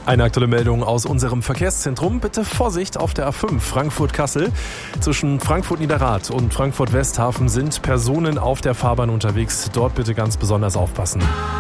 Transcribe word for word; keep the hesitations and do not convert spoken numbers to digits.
Eine aktuelle Meldung aus unserem Verkehrszentrum. Bitte Vorsicht auf der A fünf Frankfurt-Kassel. Zwischen Frankfurt-Niederrad und Frankfurt-Westhafen sind Personen auf der Fahrbahn unterwegs. Dort bitte ganz besonders aufpassen.